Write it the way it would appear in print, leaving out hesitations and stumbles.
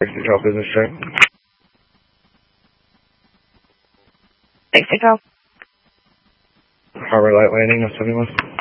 Hotel business check. Thanks, Hotel. Harbor Light Landing, 71.